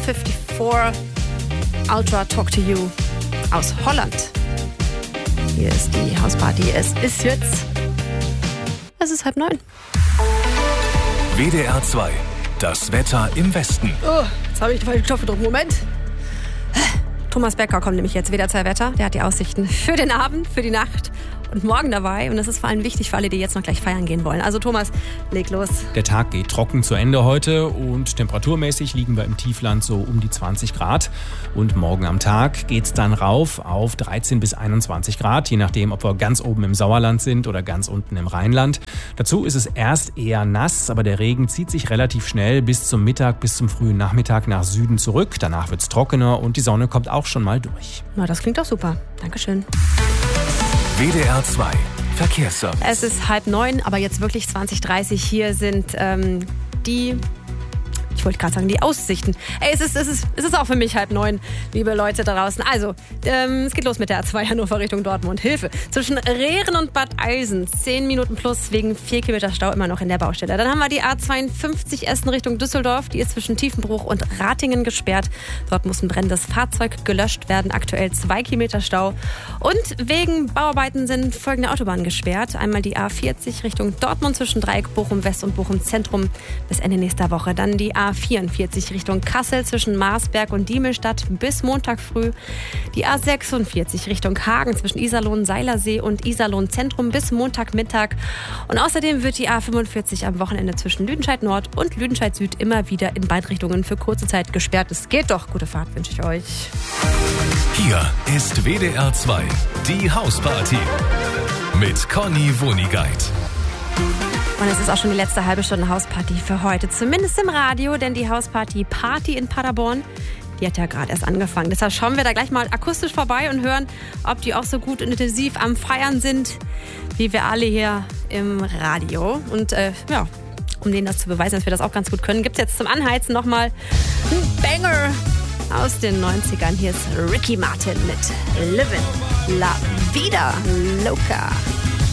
54 Ultra Talk to You aus Holland. Hier ist die Hausparty. Es ist 8:30. WDR 2. Das Wetter im Westen. Oh, jetzt habe ich die falsche Knopf gedrückt. Moment. Thomas Becker kommt nämlich jetzt, WDR 2 Wetter. Der hat die Aussichten für den Abend, für die Nacht und morgen dabei. Und das ist vor allem wichtig für alle, die jetzt noch gleich feiern gehen wollen. Also Thomas, leg los. Der Tag geht trocken zu Ende heute und temperaturmäßig liegen wir im Tiefland so um die 20 Grad. Und morgen am Tag geht's dann rauf auf 13 bis 21 Grad, je nachdem, ob wir ganz oben im Sauerland sind oder ganz unten im Rheinland. Dazu ist es erst eher nass, aber der Regen zieht sich relativ schnell bis zum Mittag, bis zum frühen Nachmittag nach Süden zurück. Danach wird's trockener und die Sonne kommt auch schon mal durch. Na, das klingt doch super. Dankeschön. WDR 2 Verkehrsservice. Es ist 8:30, aber jetzt wirklich 20:30. Hier sind die Aussichten. Es ist auch für mich 8:30, liebe Leute da draußen. Also, es geht los mit der A2 Hannover Richtung Dortmund. Hilfe! Zwischen Rehren und Bad Eilsen 10 Minuten plus wegen 4 Kilometer Stau immer noch in der Baustelle. Dann haben wir die A52 Essen Richtung Düsseldorf. Die ist zwischen Tiefenbruch und Ratingen gesperrt. Dort muss ein brennendes Fahrzeug gelöscht werden. Aktuell 2 Kilometer Stau. Und wegen Bauarbeiten sind folgende Autobahnen gesperrt. Einmal die A40 Richtung Dortmund zwischen Dreieck Bochum West und Bochum Zentrum bis Ende nächster Woche. Dann die A44 Richtung Kassel zwischen Marsberg und Diemelstadt bis Montag früh. Die A46 Richtung Hagen zwischen Iserlohn, Seilersee und Iserlohn Zentrum bis Montagmittag. Und außerdem wird die A45 am Wochenende zwischen Lüdenscheid Nord und Lüdenscheid Süd immer wieder in beide Richtungen für kurze Zeit gesperrt. Es geht doch. Gute Fahrt wünsche ich euch. Hier ist WDR 2, die Hausparty mit Conny Wonigkeit. Und es ist auch schon die letzte halbe Stunde Hausparty für heute. Zumindest im Radio, denn die Hausparty Party in Paderborn, die hat ja gerade erst angefangen. Deshalb schauen wir da gleich mal akustisch vorbei und hören, ob die auch so gut und intensiv am Feiern sind, wie wir alle hier im Radio. Und um denen das zu beweisen, dass wir das auch ganz gut können, gibt es jetzt zum Anheizen nochmal einen Banger aus den 90ern. Hier ist Ricky Martin mit Livin' La Vida Loca.